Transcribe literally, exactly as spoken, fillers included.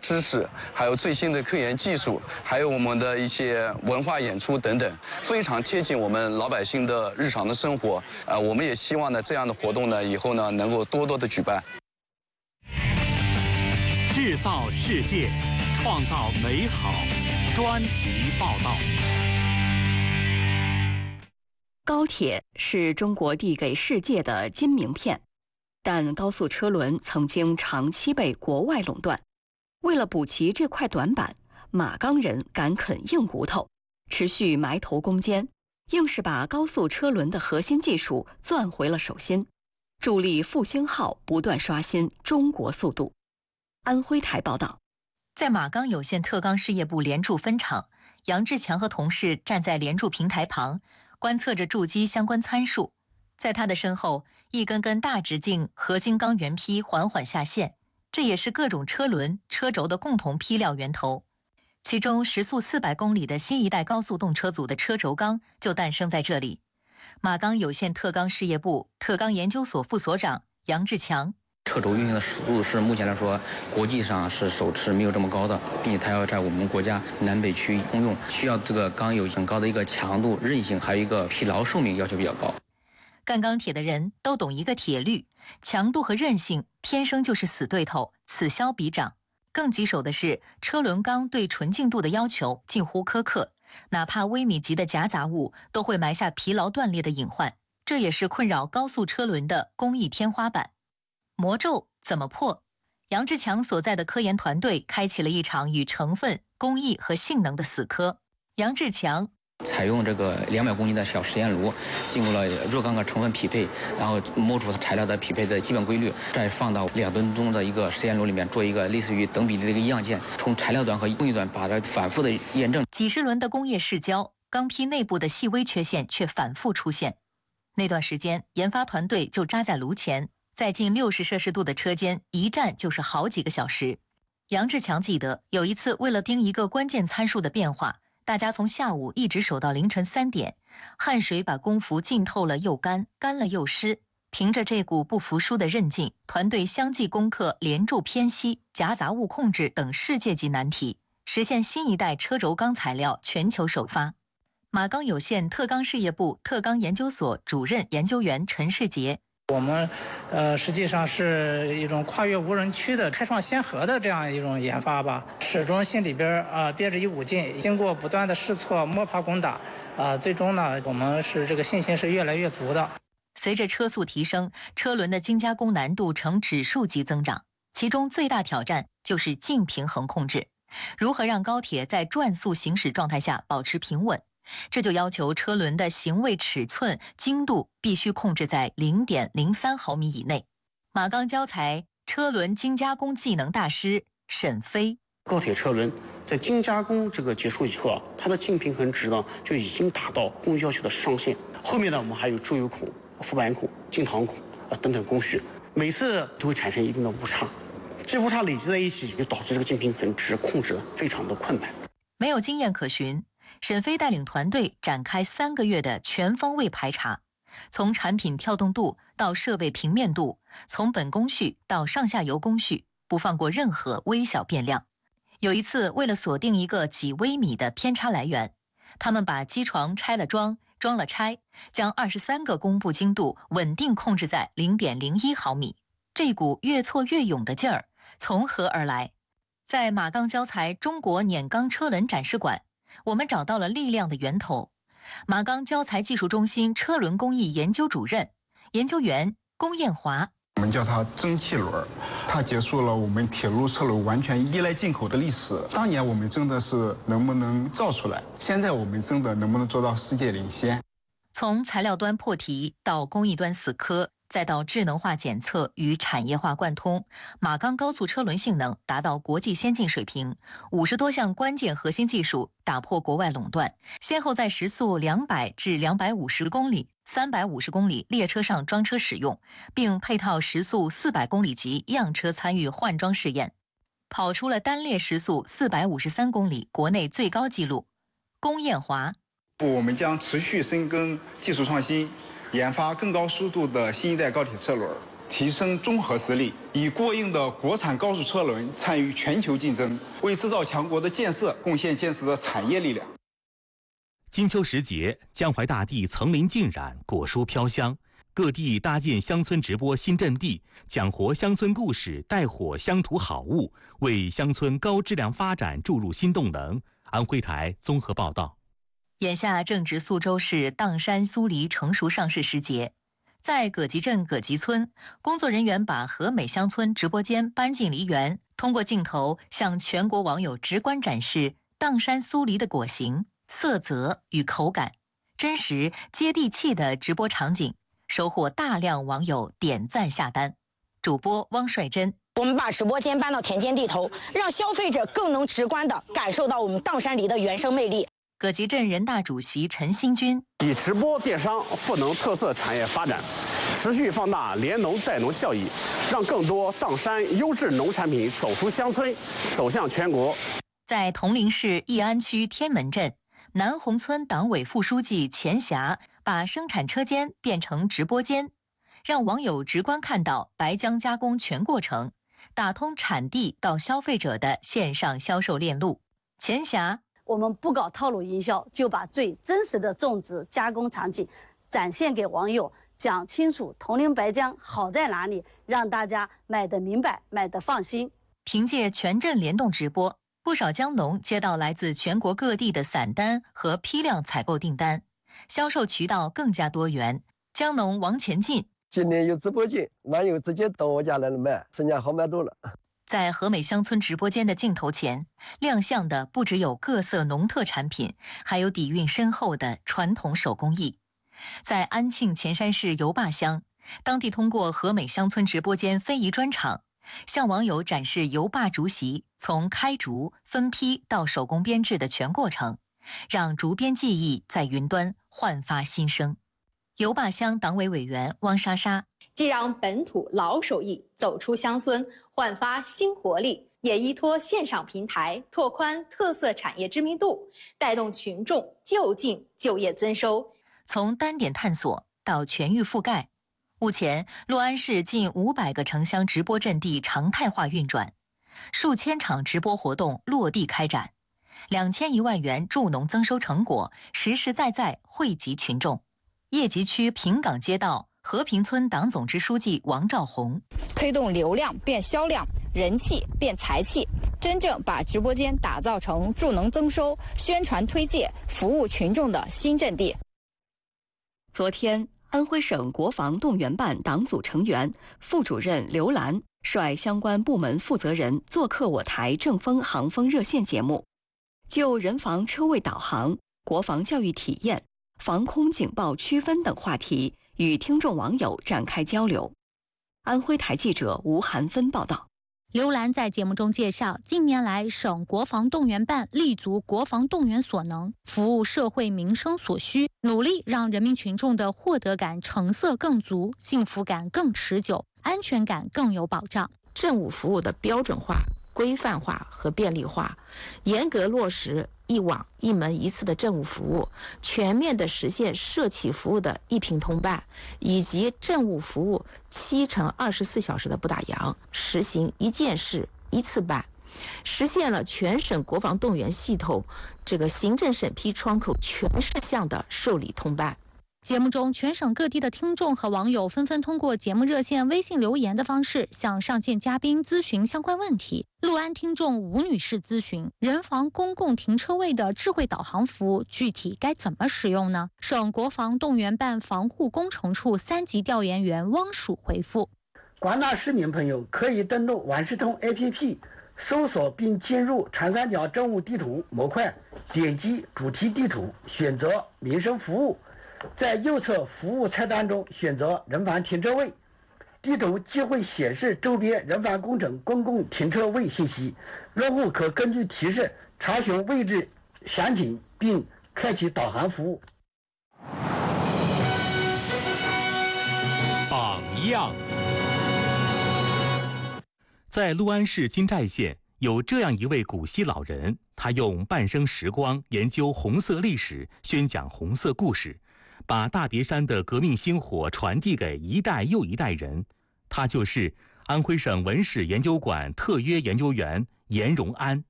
知识，还有最新的科研技术，还有我们的一些文化演出等等，非常贴近我们老百姓的日常的生活。呃，我们也希望呢，这样的活动呢，以后呢能够多多的举办。 制造世界，创造美好。专题报道。 高铁是中国递给世界的金名片，但高速车轮曾经长期被国外垄断。为了补齐这块短板，马钢人敢啃硬骨头，持续埋头攻坚，硬是把高速车轮的核心技术攥回了手心，助力复兴号不断刷新中国速度。安徽台报道。 在马钢有限特钢事业部联铸分厂，杨志强和同事站在联铸平台旁，观测着铸机相关参数。在他的身后，一根根大直径合金钢原坯缓缓下线，这也是各种车轮、车轴的共同坯料源头。其中，时速四百公里的新一代高速动车组的车轴钢就诞生在这里。马钢有限特钢事业部特钢研究所副所长杨志强。 车轴运行的速度是目前来说国际上是首次没有这么高的，并且它要在我们国家南北区通用，需要这个钢有很高的一个强度、韧性，还有一个疲劳寿命要求比较高。 干钢铁的人都懂一个铁律，强度和韧性天生就是死对头，此消彼长。更棘手的是，车轮钢对纯净度的要求近乎苛刻，哪怕微米级的夹杂物都会埋下疲劳断裂的隐患，这也是困扰高速车轮的工艺天花板。魔咒怎么破？杨志强所在的科研团队开启了一场与成分、工艺和性能的死磕。杨志强采用这个两百公斤的小实验炉，经过了若干个成分匹配，然后摸出材料的匹配的基本规律，再放到两吨重的一个实验炉里面做一个类似于等比例的一个样件，从材料端和工艺端把它反复的验证。 几十轮的工业试交，钢坯内部的细微缺陷却反复出现。那段时间，研发团队就扎在炉前，在近六十摄氏度的车间，一站就是好几个小时。杨志强记得，有一次为了盯一个关键参数的变化，大家从下午一直守到凌晨三点，汗水把工服浸透了又干，干了又湿。凭着这股不服输的韧劲，团队相继攻克连铸偏稀、夹杂物控制等世界级难题，实现新一代车轴钢材料全球首发。马钢有限特钢事业部特钢研究所主任研究员陈世杰。 我们呃实际上是一种跨越无人区的开创先河的这样一种研发吧，始终心里边啊、呃、憋着一股劲，经过不断的试错摸爬滚打，啊、呃、最终呢我们是这个信心是越来越足的。 随着车速提升，车轮的精加工难度呈指数级增长，其中最大挑战就是静平衡控制，如何让高铁在转速行驶状态下保持平稳。这就要求车轮的行位尺寸精度必须控制在 零点零三毫米以内。马钢教材车轮精加工技能大师沈飞。 高铁车轮在精加工这个结束以后啊，它的静平衡值呢就已经达到工艺要求的上限。后面呢，我们还有注油孔、覆板孔、进膛孔啊等等工序，每次都会产生一定的误差，这误差累积在一起，就导致这个静平衡值控制非常的困难。 没有经验可循。沈飞带领团队展开三个月的全方位排查，从产品跳动度到设备平面度，从本工序到上下游工序，不放过任何微小变量。有一次，为了锁定一个几微米的偏差来源，他们把机床拆了装，装了拆，将二十三个工部精度稳定控制在 零点零一毫米。这股越挫越勇的劲儿从何而来？在马钢教材中国碾钢车轮展示馆，我们找到了力量的源头。马钢教材技术中心车轮工艺研究主任、研究员龚艳华。 我们叫它蒸汽轮，它结束了我们铁路车轮完全依赖进口的历史。当年我们争的是能不能造出来，现在我们争的能不能做到世界领先。 从材料端破题到工艺端死磕，再到智能化检测与产业化贯通，马钢高速车轮性能达到国际先进水平，五十多项关键核心技术打破国外垄断，先后在时速两百至两百五十公里、三百五十公里列车上装车使用，并配套时速四百公里级样车参与换装试验，跑出了单列时速四百五十三公里国内最高纪录。龚艳华。 我们将持续深耕技术创新，研发更高速度的新一代高铁车轮， 提升综合实力，以过硬的国产高速车轮参与全球竞争，为制造强国的建设贡献坚实的产业力量。 金秋时节，江淮大地层林尽染，果蔬飘香。各地搭建乡村直播新阵地，讲活乡村故事，带火乡土好物，为乡村高质量发展注入新动能。安徽台综合报道。 眼下正值苏州市砀山酥梨成熟上市时节，在葛集镇葛集村，工作人员把和美乡村直播间搬进梨园，通过镜头向全国网友直观展示砀山酥梨的果形、色泽与口感，真实接地气的直播场景，收获大量网友点赞下单。主播汪帅珍， 我们把直播间搬到田间地头，让消费者更能直观地感受到我们砀山梨的原生魅力。 葛集镇人大主席陈新军， 以直播电商赋能特色产业发展，持续放大联农带农效益，让更多砀山优质农产品走出乡村，走向全国。 在铜陵市义安区天门镇，南红村党委副书记钱霞把生产车间变成直播间，让网友直观看到白浆加工全过程，打通产地到消费者的线上销售链路。钱霞， 我们不搞套路营销，就把最真实的种植加工场景展现给网友，讲清楚铜陵白浆好在哪里，让大家买得明白，买得放心。 凭借全镇联动直播，不少江农接到来自全国各地的散单和批量采购订单，销售渠道更加多元。江农王前进， 今年有直播间，网友直接到我家来了买，生意好买多了。 在和美乡村直播间的镜头前，亮相的不只有各色农特产品，还有底蕴深厚的传统手工艺。在安庆潜山市油坝乡，当地通过和美乡村直播间非遗专场，向网友展示油坝竹席从开竹、分批到手工编制的全过程，让竹编技艺在云端焕发新生。油坝乡党委委员汪莎莎， 既让本土老手艺走出乡村，焕发新活力，也依托线上平台拓宽特色产业知名度，带动群众就近就业增收。 从单点探索到全域覆盖，目前六安市近五百个城乡直播阵地常态化运转，数千场直播活动落地开展，两千一万元助农增收成果实实在在惠及群众。叶集区平岗街道和平村党总支书记王兆红， 推动流量变销量，人气变财气，真正把直播间打造成助农增收、宣传推介、服务群众的新阵地。 昨天，安徽省国防动员办党组成员、副主任刘兰率相关部门负责人做客我台正风航风热线节目，就人防车位导航、国防教育体验、防空警报区分等话题与听众网友展开交流。安徽台记者吴涵芬报道。 刘兰在节目中介绍，近年来省国防动员办立足国防动员所能，服务社会民生所需，努力让人民群众的获得感、成色更足，幸福感更持久，安全感更有保障。 政务服务的标准化、规范化和便利化，严格落实一网一门一次的政务服务，全面的实现社企服务的一品通办，以及政务服务七乘二十四小时的不打烊，实行一件事一次办，实现了全省国防动员系统这个行政审批窗口全事项的受理通办。 节目中，全省各地的听众和网友纷纷通过节目热线、微信留言的方式向上线嘉宾咨询相关问题。六安听众吴女士咨询：人防公共停车位的智慧导航服务具体该怎么使用呢？省国防动员办防护工程处三级调研员汪曙回复： 广大市民朋友可以登录万事通 A P P， 搜索并进入长三角政务地图模块，点击主题地图，选择民生服务。在右侧服务菜单中选择人防停车位，地图即会显示周边人防工程公共停车位信息，用户可根据提示查询位置详情并开启导航服务。 榜样。 在六安市金寨县有这样一位古稀老人，他用半生时光研究红色历史，宣讲红色故事，把大别山的革命星火传递给一代又一代人。 他就是安徽省文史研究馆特约研究员严荣安。